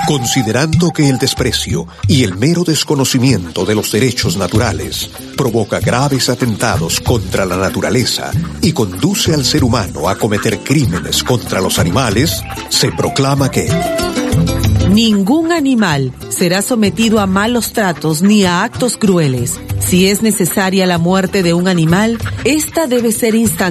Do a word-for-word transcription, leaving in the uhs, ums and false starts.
Considerando que el desprecio y el mero desconocimiento de los derechos naturales provoca graves atentados contra la naturaleza y conduce al ser humano a cometer crímenes contra los animales, se proclama que ningún animal será sometido a malos tratos ni a actos crueles. Si es necesaria la muerte de un animal, esta debe ser instantánea.